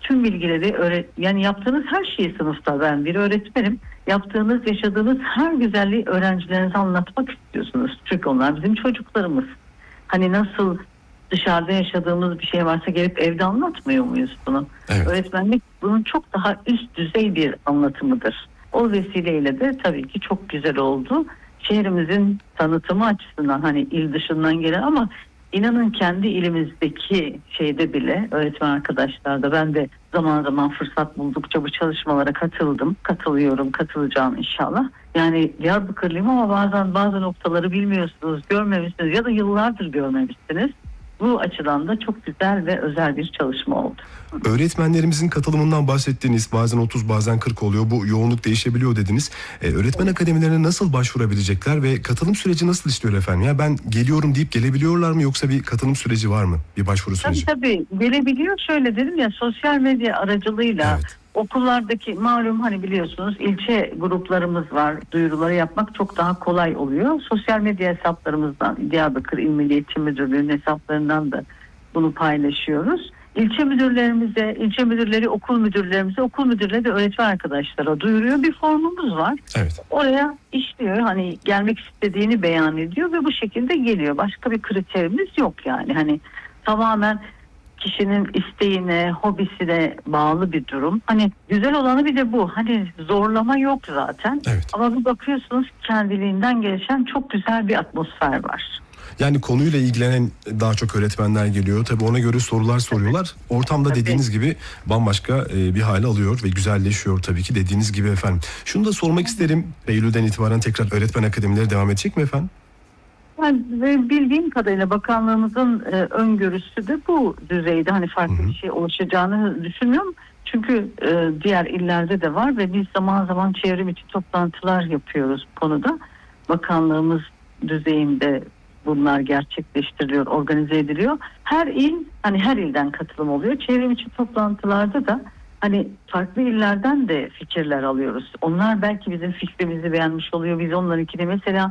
tüm bilgileri yani yaptığınız her şeyi sınıfta, ben bir öğretmenim. Yaptığınız, yaşadığınız her güzelliği öğrencilerinize anlatmak istiyorsunuz. Çünkü onlar bizim çocuklarımız. Hani nasıl dışarıda yaşadığımız bir şey varsa gelip evde anlatmıyor muyuz bunu? Evet. Öğretmenlik bunun çok daha üst düzey bir anlatımıdır. O vesileyle de tabii ki çok güzel oldu. Şehrimizin tanıtımı açısından, hani il dışından gelen ama inanın kendi ilimizdeki şeyde bile öğretmen arkadaşlar da, ben de zaman zaman fırsat buldukça bu çalışmalara katılıyorum, katılacağım inşallah. Yani Diyarbakırlıyım ama bazen bazı noktaları bilmiyorsunuz, görmemişsiniz ya da yıllardır görmemişsiniz. Bu açıdan da çok güzel ve özel bir çalışma oldu. Öğretmenlerimizin katılımından bahsettiğiniz, bazen 30 bazen 40 oluyor, bu yoğunluk değişebiliyor dediniz. Öğretmen akademilerine nasıl başvurabilirler ve katılım süreci nasıl işliyor efendim? Ya ben geliyorum deyip gelebiliyorlar mı, yoksa bir katılım süreci var mı? Bir başvuru süreci. Tabii gelebiliyor. Şöyle dedim ya, sosyal medya aracılığıyla okullardaki, malum hani biliyorsunuz, ilçe gruplarımız var. Duyuruları yapmak çok daha kolay oluyor. Sosyal medya hesaplarımızdan, Diyarbakır İl Milli Eğitim Müdürlüğü'nün hesaplarından da bunu paylaşıyoruz. İlçe müdürlerimize, ilçe müdürleri okul müdürlerimize, okul müdürleri de öğretmen arkadaşlara duyuruyor. Bir formumuz var. Evet. Oraya işliyor. Hani gelmek istediğini beyan ediyor ve bu şekilde geliyor. Başka bir kriterimiz yok yani. Hani tamamen kişinin isteğine, hobisine bağlı bir durum. Hani güzel olanı bir de bu. Hani zorlama yok zaten. Evet. Ama bir bakıyorsunuz kendiliğinden gelişen çok güzel bir atmosfer var. Yani konuyla ilgilenen daha çok öğretmenler geliyor. Tabii ona göre sorular soruyorlar. Ortamda dediğiniz gibi bambaşka bir hale alıyor ve güzelleşiyor tabii ki, dediğiniz gibi efendim. Şunu da sormak isterim. Eylül'den itibaren tekrar öğretmen akademileri devam edecek mi efendim? Yani bildiğim kadarıyla bakanlığımızın öngörüsü de bu düzeyde, hani farklı bir şey oluşacağını düşünmüyorum. Çünkü diğer illerde de var ve biz zaman zaman çevrim içi toplantılar yapıyoruz bu konuda. Bakanlığımız düzeyinde bunlar gerçekleştiriliyor, organize ediliyor. Her il, hani her ilden katılım oluyor. Çevrim içi toplantılarda da hani farklı illerden de fikirler alıyoruz. Onlar belki bizim fikrimizi beğenmiş oluyor. Biz onlarınkini, mesela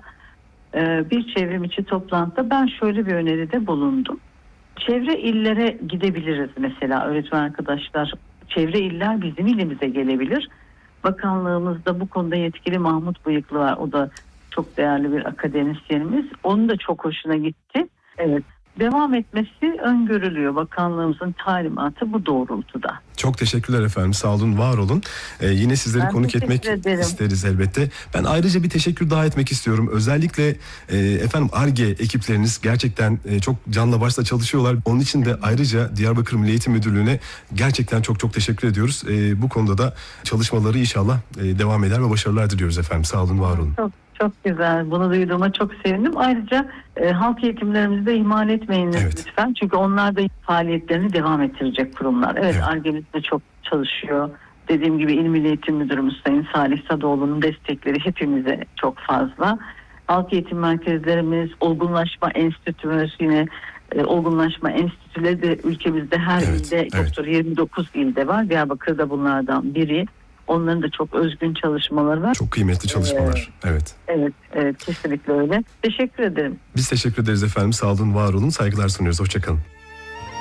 bir çevrim içi toplantıda ben şöyle bir öneride bulundum. Çevre illere gidebiliriz mesela öğretmen arkadaşlar. Çevre iller bizim ilimize gelebilir. Bakanlığımızda bu konuda yetkili Mahmut Bıyıklı var. O da çok değerli bir akademisyenimiz. Onun da çok hoşuna gitti. Evet. Devam etmesi öngörülüyor. Bakanlığımızın talimatı bu doğrultuda. Çok teşekkürler efendim. Sağ olun, var olun. Yine sizleri Ben konuk etmek isteriz elbette. Ben ayrıca bir teşekkür daha etmek istiyorum. Özellikle efendim Ar-Ge ekipleriniz gerçekten çok canla başla çalışıyorlar. Onun için de ayrıca Diyarbakır Milli Eğitim Müdürlüğü'ne gerçekten çok çok teşekkür ediyoruz. Bu konuda da çalışmaları inşallah devam eder ve başarılar diliyoruz efendim. Sağ olun, var olun. Çok güzel. Bunu duyduğuma çok sevindim. Ayrıca halk eğitimlerimizi de ihmal etmeyiniz lütfen. Çünkü onlar da faaliyetlerini devam ettirecek kurumlar. Evet. Ar-Ge'miz de çok çalışıyor. Dediğim gibi İl Milli Eğitim Müdürümüz Sayın Salih Sadoğlu'nun destekleri hepimize çok fazla. Halk eğitim merkezlerimiz, olgunlaşma enstitümüz, yine olgunlaşma enstitüleri de ülkemizde her ilde, yoktur 29 ilde var. Diyarbakır'da bunlardan biri. Onların da çok özgün çalışmaları var. Çok kıymetli çalışmalar. Evet, kesinlikle öyle. Teşekkür ederim. Biz teşekkür ederiz efendim. Sağ olun, var olun. Saygılar sunuyoruz. Hoşça kalın.